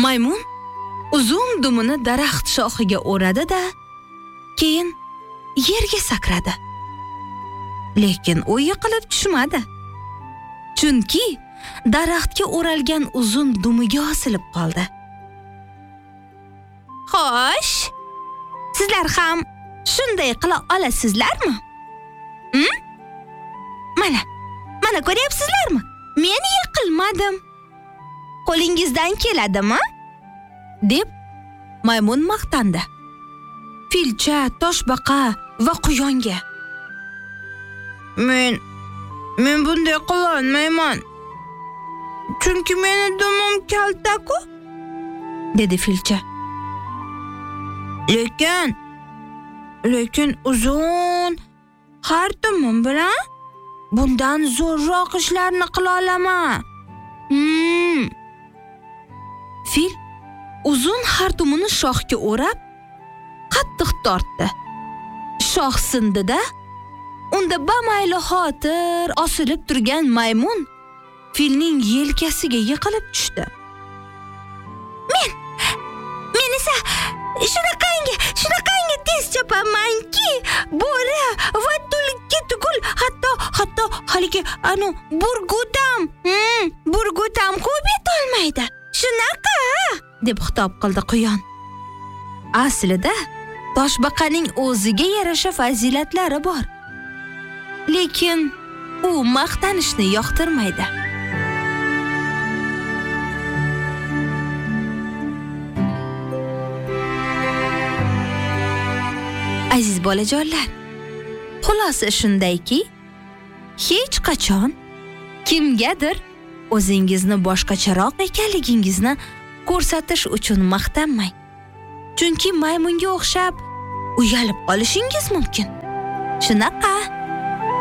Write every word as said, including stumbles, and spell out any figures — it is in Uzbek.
Maymun uzun dumini daraxt shoxiga o'radi-da, keyin yerga sakradi. Lekin u yiqilib tushmadi. Chunki daraxtga o'ralgan uzun dumiga osilib qoldi. Xo'sh, sizlar ham shunday qila olasizlarmi? Hm? Mana, mana ko'ryapsizlarmi? Men yiqilmadim. Qo'lingizdan keladimi? deb maymun maqtandi. Filcha, toshbaqa va quyonga. Men men bunday qila olmayman. Chunki meni dumim kalta-ku, dedi filcha. Lekin lekin uzun, har dumim bilan bundan zo'rroq ishlarni qila olaman. Hmm. Fil uzun xartumini shoxga o'rab qattiq tortdi. Shox sindi-da, unda bamayli xotir osilib turgan maymun filning yelkasiga yiqilib tushdi. Men men esa shunaqangi, shunaqangi tez chopamanki, bo'ri va tulki tugul, hatto hatto haligi anu burgutam, hmm, burgutam quvib yetolmaydi. Shunaqa, deb xitob qildi quyon. Aslida toshbaqaning o'ziga yarasha fazilatlari bor. Lekin u maqtanishni yoqtirmaydi. Aziz bolajonlar, xulosa shundayki, hech qachon kimgadir o'zingizni boshqacharoq ekanligingizni ko'rsatish uchun maqtanmang. Chunki maymunga o'xshab uyalib qolishingiz mumkin. Shunaqa.